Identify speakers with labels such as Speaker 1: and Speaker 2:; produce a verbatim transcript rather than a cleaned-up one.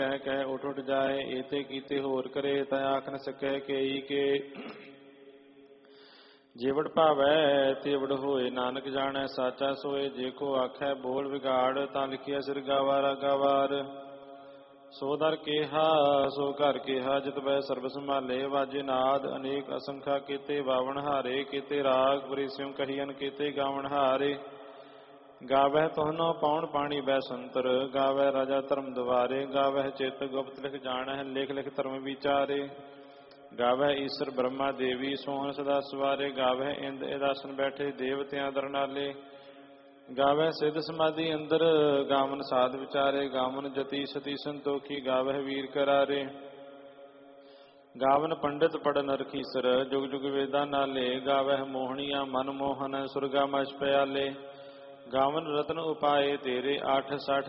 Speaker 1: ਕਹਿ ਕਹਿ ਉਠ ਉਠ ਜਾਏ, ਏਤੇ ਕੀਤੇ ਹੋਰ ਕਰੇ, ਤੈ ਆਖ ਨ ਸਕੈ ਕੇਈ ਕੇ। ਜਿਵੜ ਭਾਵੈ ਤਿਵੜ ਹੋਏ, ਨਾਨਕ ਜਾਣੈ ਸਾਚਾ ਸੋਏ। ਜੇ ਕੋ ਆਖੈ ਬੋਲ ਵਿਗਾੜ, ਤਾਂ ਲਿਖਿਆ ਸਿਰ ਗਾਵਾਰਾ ਗਾਵਾਰ। ਸੋ ਦਰ ਕੇਹਾ ਸੋ ਘਰ ਕੇਹਾ, ਜਿਤ ਬੈ ਸਰਬ ਸੰਭਾਲੇ। ਵਾਜੇ ਨਾਦ ਅਨੇਕ ਅਸੰਖਾ, ਕੀਤੇ ਬਾਵਨ ਹਾਰੇ। ਕੀਤੇ ਰਾਗ ਬੁਰੀ ਸਿਉ ਕਹੀਅਨ, ਕੀਤੇ ਗਾਵਨ ਹਾਰੇ। ਗਾਵਹਿ ਤੁਹਾਨੋ ਪਾਉਣ ਪਾਣੀ ਬੈ ਸੰਤਰ, ਗਾਵਹਿ ਰਾਜਾ ਧਰਮ ਦੁਆਰੇ। ਗਾਵਹਿ ਚਿਤ ਗੁਪਤ ਲਿਖ ਜਾਣਹਿ, ਲਿਖ ਲਿਖ ਧਰਮ ਵਿਚਾਰੇ। ਗਾਵਹਿ ਈਸਰ ਬ੍ਰਹਮਾ ਦੇਵੀ, ਸੋਹਣ ਸਦਾ ਸਵਾਰੇ। ਗਾਵਹਿ ਇੰਦ ਇਦਾਸਨ ਬੈਠੇ, ਦੇਵਤਿਆਂ ਦਰਨਾਲੇ। ਗਾਵਹਿ ਸਿੱਧ ਸਮਾਧੀ ਅੰਦਰ, ਗਾਵਨ ਸਾਧ ਵਿਚਾਰੇ। ਗਾਵਨ ਜਤੀ ਸਤੀ ਸੰਤੋਖੀ, ਗਾਵਹਿ ਵੀਰ ਕਰਾਰੇ। ਗਾਵਨ ਪੰਡਿਤ ਪੜਨ ਰਖੀਸਰ, ਜੁਗ ਜੁਗ ਵੇਦਾਂ ਨਾਲੇ। ਗਾਵਹਿ ਮੋਹਣੀਆਂ ਮਨ ਮੋਹਨ, ਸੁਰਗਾ ਮਛ ਪਿਆਲੇ। ਗਾਵਨ ਰਤਨ ਉਪਾਏ ਤੇਰੇ, ਆਠ ਸਠ